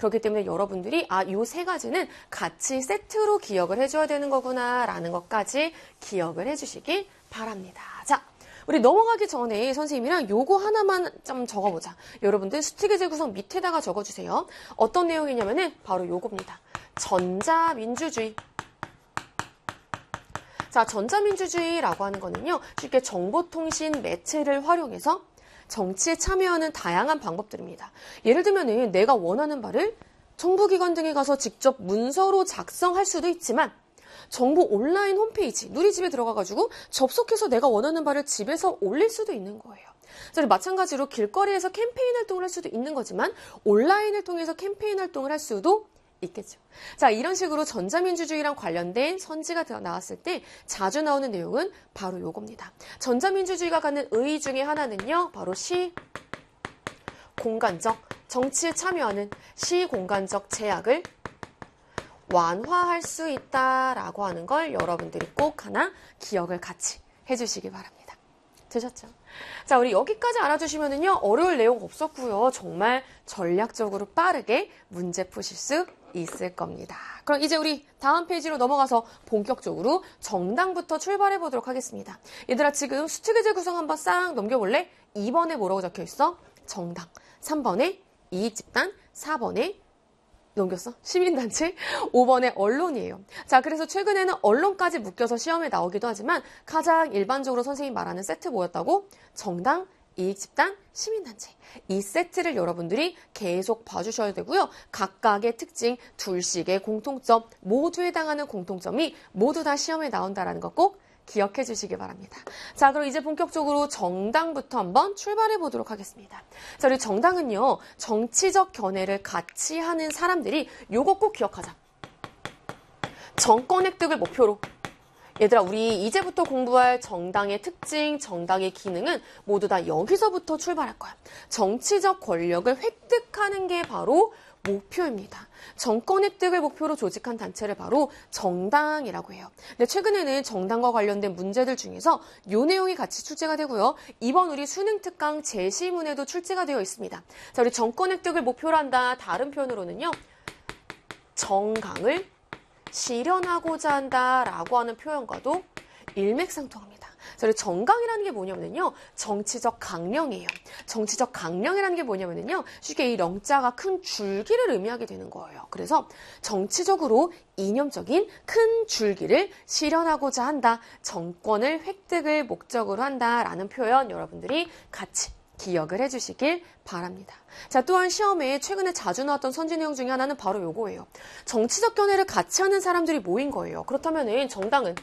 그렇기 때문에 여러분들이 요 세 가지는 같이 세트로 기억을 해줘야 되는 거구나라는 것까지 기억을 해주시길 바랍니다. 자, 우리 넘어가기 전에 선생님이랑 요거 하나만 좀 적어보자. 여러분들 스티계제 구성 밑에다가 적어주세요. 어떤 내용이냐면은 바로 요겁니다. 전자민주주의. 자, 전자민주주의라고 하는 거는요, 쉽게 정보통신 매체를 활용해서 정치에 참여하는 다양한 방법들입니다. 예를 들면은 내가 원하는 바를 정부기관 등에 가서 직접 문서로 작성할 수도 있지만 정부 온라인 홈페이지, 누리집에 들어가가지고 접속해서 내가 원하는 바를 집에서 올릴 수도 있는 거예요. 마찬가지로 길거리에서 캠페인 활동을 할 수도 있는 거지만 온라인을 통해서 캠페인 활동을 할 수도 있겠죠. 자, 이런 식으로 전자민주주의랑 관련된 선지가 나왔을 때 자주 나오는 내용은 바로 요겁니다. 전자민주주의가 갖는 의의 중에 하나는요, 바로 시공간적, 정치에 참여하는 시공간적 제약을 완화할 수 있다라고 하는 걸 여러분들이 꼭 하나 기억을 같이 해주시기 바랍니다. 되셨죠? 자, 우리 여기까지 알아주시면은요, 어려울 내용 없었고요. 정말 전략적으로 빠르게 문제 푸실 수 있을 겁니다. 그럼 이제 우리 다음 페이지로 넘어가서 본격적으로 정당부터 출발해 보도록 하겠습니다. 얘들아, 지금 수특예제 구성 한번 싹 넘겨볼래? 2번에 뭐라고 적혀 있어? 정당. 3번에 이익집단, 4번에 넘겼어? 시민단체, 5번에 언론이에요. 자, 그래서 최근에는 언론까지 묶여서 시험에 나오기도 하지만 가장 일반적으로 선생님이 말하는 세트 뭐였다고? 정당, 이익집단, 시민단체. 이 세트를 여러분들이 계속 봐주셔야 되고요. 각각의 특징, 둘씩의 공통점, 모두에 해당하는 공통점이 모두 다 시험에 나온다는 거 꼭 기억해 주시기 바랍니다. 자, 그럼 이제 본격적으로 정당부터 한번 출발해 보도록 하겠습니다. 자, 우리 정당은요, 정치적 견해를 같이 하는 사람들이 요거 꼭 기억하자. 정권 획득을 목표로. 얘들아, 우리 이제부터 공부할 정당의 특징, 정당의 기능은 모두 다 여기서부터 출발할 거야. 정치적 권력을 획득하는 게 바로 목표입니다. 정권 획득을 목표로 조직한 단체를 바로 정당이라고 해요. 근데 최근에는 정당과 관련된 문제들 중에서 요 내용이 같이 출제가 되고요. 이번 우리 수능 특강 제시문에도 출제가 되어 있습니다. 자, 우리 정권 획득을 목표로 한다. 다른 표현으로는요, 정강을 실현하고자 한다라고 하는 표현과도 일맥상통합니다. 그래서 정강이라는 게 뭐냐면요, 정치적 강령이에요. 정치적 강령이라는 게 뭐냐면요, 쉽게 이 령자가 큰 줄기를 의미하게 되는 거예요. 그래서 정치적으로 이념적인 큰 줄기를 실현하고자 한다, 정권을 획득을 목적으로 한다라는 표현 여러분들이 같이 기억을 해주시길 바랍니다. 자, 또한 시험에 최근에 자주 나왔던 선지 내용 중에 하나는 바로 요거예요. 정치적 견해를 같이 하는 사람들이 모인 거예요. 그렇다면은 정당은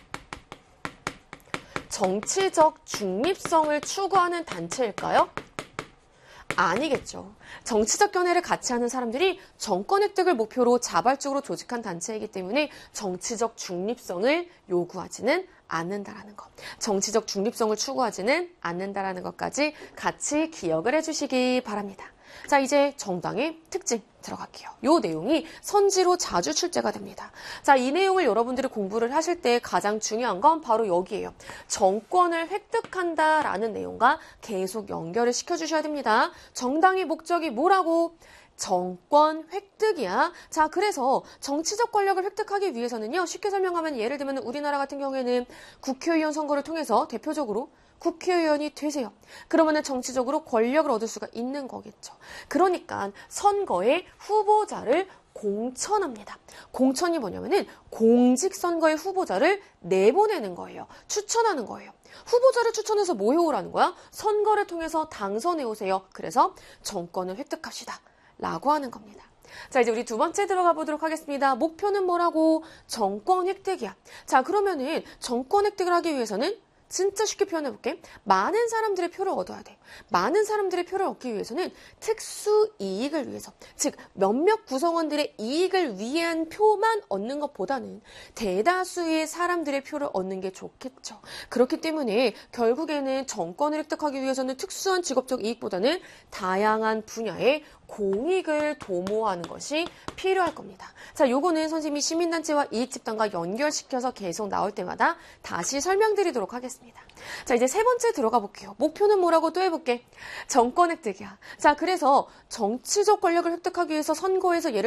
정치적 중립성을 추구하는 단체일까요? 아니겠죠. 정치적 견해를 같이 하는 사람들이 정권 획득을 목표로 자발적으로 조직한 단체이기 때문에 정치적 중립성을 요구하지는 않는다라는 것. 정치적 중립성을 추구하지는 않는다라는 것까지 같이 기억을 해주시기 바랍니다. 자, 이제 정당의 특징 들어갈게요. 이 내용이 선지로 자주 출제가 됩니다. 자, 이 내용을 여러분들이 공부를 하실 때 가장 중요한 건 바로 여기예요. 정권을 획득한다라는 내용과 계속 연결을 시켜주셔야 됩니다. 정당의 목적이 뭐라고? 정권 획득이야. 자, 그래서 정치적 권력을 획득하기 위해서는요, 쉽게 설명하면 예를 들면 우리나라 같은 경우에는 국회의원 선거를 통해서 대표적으로 국회의원이 되세요. 그러면은 정치적으로 권력을 얻을 수가 있는 거겠죠. 그러니까 선거에 후보자를 공천합니다. 공천이 뭐냐면은 공직선거의 후보자를 내보내는 거예요. 추천하는 거예요. 후보자를 추천해서 뭐 해오라는 거야? 선거를 통해서 당선해 오세요. 그래서 정권을 획득합시다. 라고 하는 겁니다. 자, 이제 우리 두 번째 들어가 보도록 하겠습니다. 목표는 뭐라고? 정권 획득이야. 자, 그러면은 정권 획득을 하기 위해서는 진짜 쉽게 표현해볼게. 많은 사람들의 표를 얻어야 돼. 많은 사람들의 표를 얻기 위해서는 특수 이익을 위해서, 즉 몇몇 구성원들의 이익을 위한 표만 얻는 것보다는 대다수의 사람들의 표를 얻는 게 좋겠죠. 그렇기 때문에 결국에는 정권을 획득하기 위해서는 특수한 직업적 이익보다는 다양한 분야의 공익을 도모하는 것이 필요할 겁니다. 자, 요거는 선생님이 시민단체와 이익집단과 연결시켜서 계속 나올 때마다 다시 설명드리도록 하겠습니다. 자, 이제 세 번째 들어가 볼게요. 목표는 뭐라고 또 해볼게. 정권 획득이야. 자, 그래서 정치적 권력을 획득하기 위해서 선거에서 예를